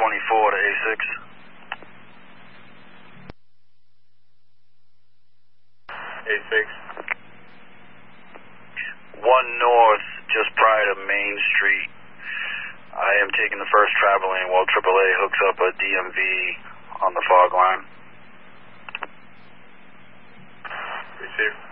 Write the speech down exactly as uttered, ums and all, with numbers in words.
twenty-four to A six. A six. One north, just prior to Main Street. I am taking the first travel lane while triple A hooks up a D M V on the fog line. Receive.